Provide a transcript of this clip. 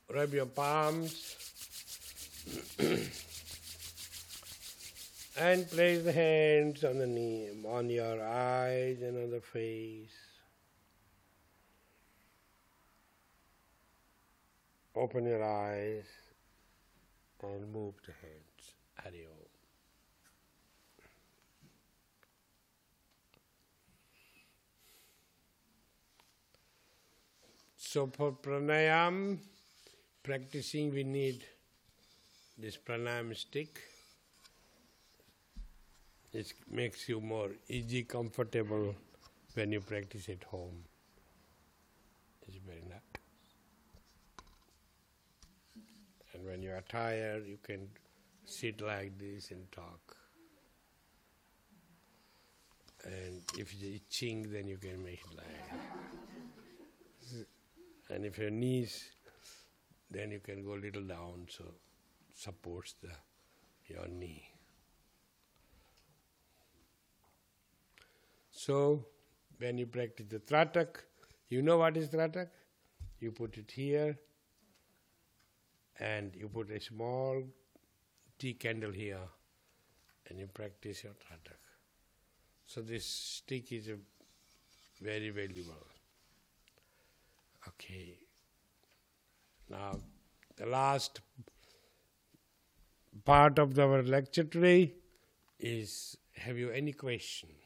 rub your palms and place the hands on the knee, on your eyes and on the face. Open your eyes and move the hands. Hari Om. So for pranayam, practicing, we need this pranayam stick. It makes you more easy, comfortable when you practice at home. It's very nice. And when you are tired, you can sit like this and talk. And if it's itching, then you can make it like. And if your knees, then you can go a little down, so supports your knee. So, when you practice the Tratak, you know what is Tratak? You put it here, and you put a small tea candle here, and you practice your Tratak. So this stick is very valuable. Okay. Now, the last part of our lecture today is, have you any question?